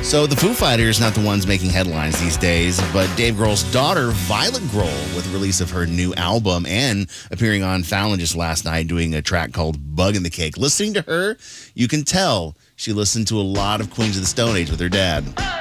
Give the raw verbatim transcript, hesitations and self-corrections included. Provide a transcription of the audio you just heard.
So the Foo Fighters not the ones making headlines these days, but Dave Grohl's daughter, Violet Grohl, with the release of her new album and appearing on Fallon just last night doing a track called Bug in the Cake. Listening to her, you can tell she listened to a lot of Queens of the Stone Age with her dad.